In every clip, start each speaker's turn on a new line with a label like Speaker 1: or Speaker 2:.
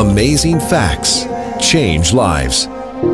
Speaker 1: Amazing facts change lives.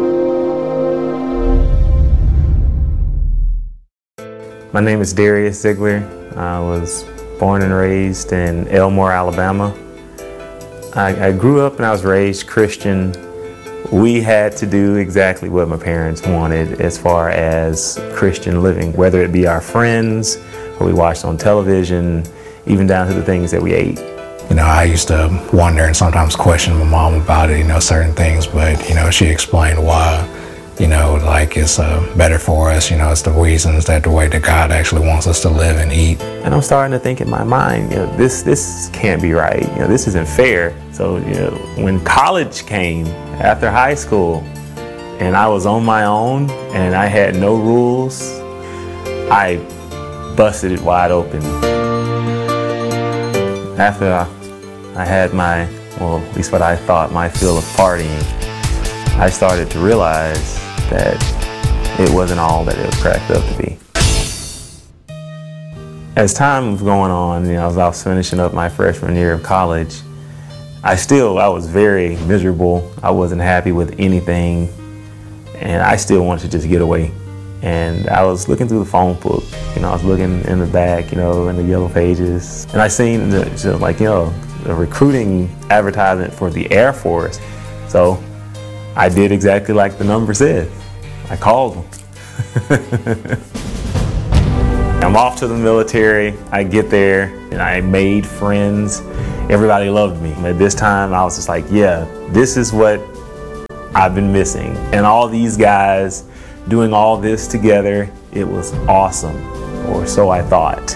Speaker 2: My name is Darius Ziegler. I was born and raised in Elmore, Alabama. I grew up and I was raised Christian. We had to do exactly what my parents wanted as far as Christian living, whether it be our friends, or we watched on television, even down to the things that we ate.
Speaker 3: You know, I used to wonder and sometimes question my mom about it, certain things, but, she explained why, like it's better for us, it's the reasons that the way that God actually wants us to live and eat.
Speaker 2: And I'm starting to think in my mind, this can't be right, this isn't fair. So, when college came after high school and I was on my own and I had no rules, I busted it wide open. After I had at least what I thought, my fill of partying, I started to realize that it wasn't all that it was cracked up to be. As time was going on, as I was finishing up my freshman year of college, I was very miserable. I wasn't happy with anything, and I still wanted to just get away. And I was looking through the phone book, I was looking in the back, in the yellow pages, and I seen a recruiting advertisement for the Air Force. So I did exactly like the number said. I called them. I'm off to the military. I get there and I made friends. Everybody loved me. At this time, I was just like, yeah, this is what I've been missing. And all these guys doing all this together, it was awesome, or so I thought.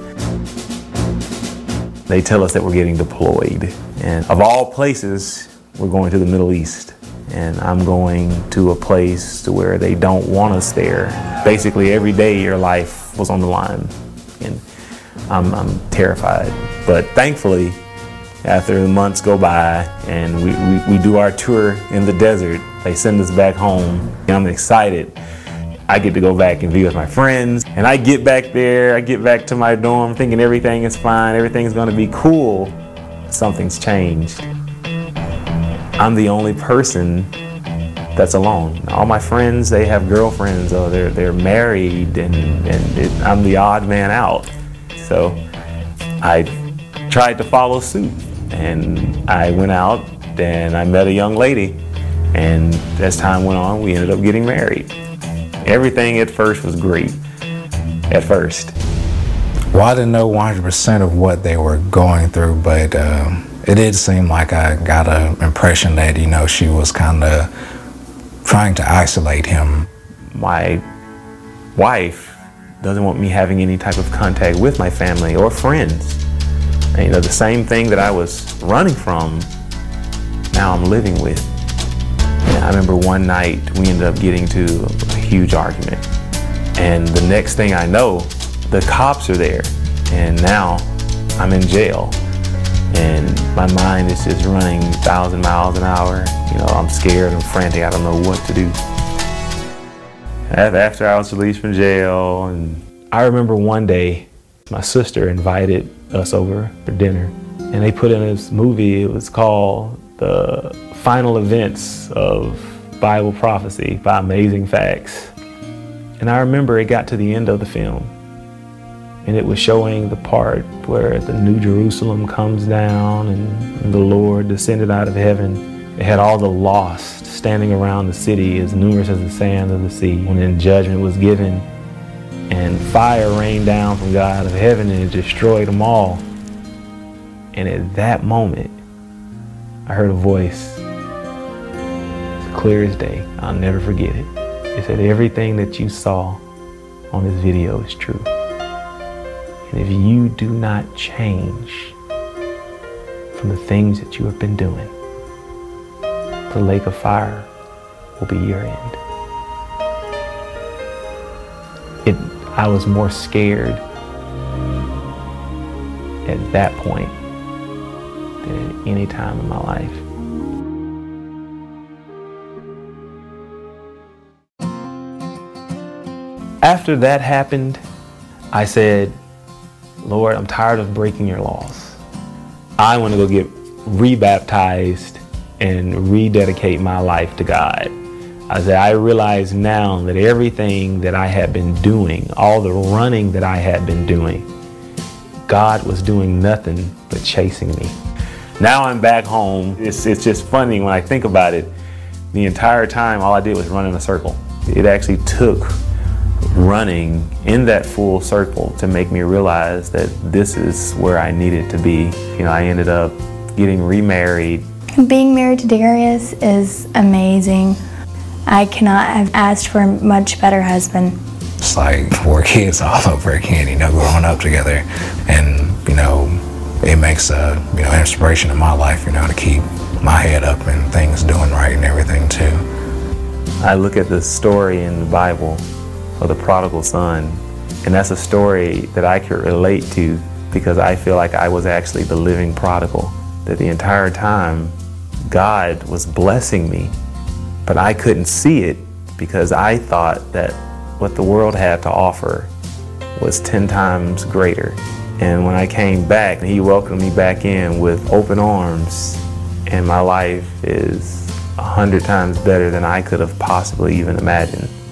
Speaker 2: They tell us that we're getting deployed, and of all places, we're going to the Middle East, and I'm going to a place to where they don't want us there. Basically, every day your life was on the line, and I'm terrified. But thankfully, after the months go by and we do our tour in the desert, they send us back home, and I'm excited. I get to go back and be with my friends, and I get back there, I get back to my dorm thinking everything is fine, everything's gonna be cool. Something's changed. I'm the only person that's alone. All my friends, they have girlfriends, or they're married, and I'm the odd man out. So I tried to follow suit, and I went out and I met a young lady, and as time went on, we ended up getting married. Everything at first was great, at first.
Speaker 3: Well, I didn't know 100% of what they were going through, but it did seem like I got an impression that, she was kind of trying to isolate him.
Speaker 2: My wife doesn't want me having any type of contact with my family or friends. And, the same thing that I was running from, now I'm living with. And I remember one night we ended up getting to a huge argument. And the next thing I know, the cops are there. And now I'm in jail. And my mind is just running 1,000 miles an hour. I'm scared, I'm frantic, I don't know what to do. After I was released from jail, and I remember one day, my sister invited us over for dinner. And they put in this movie, it was called The Final Events of Bible Prophecy by Amazing Facts. And I remember it got to the end of the film, and it was showing the part where the New Jerusalem comes down and the Lord descended out of heaven. It had all the lost standing around the city, as numerous as the sand of the sea. When then judgment was given, and fire rained down from God out of heaven, and it destroyed them all. And at that moment, I heard a voice, as clear as day, I'll never forget it. It said, everything that you saw on this video is true. And if you do not change from the things that you have been doing, the lake of fire will be your end. I was more scared at that point than at any time in my life. After that happened, I said, Lord, I'm tired of breaking your laws. I want to go get rebaptized and rededicate my life to God. I realize now that everything that I had been doing, all the running that I had been doing, God was doing nothing but chasing me. Now I'm back home. It's just funny when I think about it. The entire time, all I did was run in a circle. It actually took running in that full circle to make me realize that this is where I needed to be. I ended up getting remarried.
Speaker 4: Being married to Darius is amazing. I cannot have asked for a much better husband.
Speaker 3: It's like 4 kids all over again, growing up together. And, it makes inspiration in my life, to keep my head up and things doing right and everything too.
Speaker 2: I look at the story in the Bible of the prodigal son, and that's a story that I could relate to because I feel like I was actually the living prodigal. That the entire time God was blessing me, but I couldn't see it because I thought that what the world had to offer was 10 times greater. And when I came back, he welcomed me back in with open arms, and my life is 100 times better than I could have possibly even imagined.